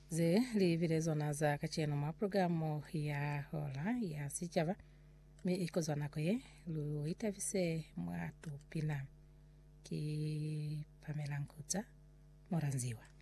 ze livile na za kacheno mwa programu ya hola ya sichava mi ikozwa nako ye luita vise mwa tupina ki Pamela Nkutsa Moranziwa.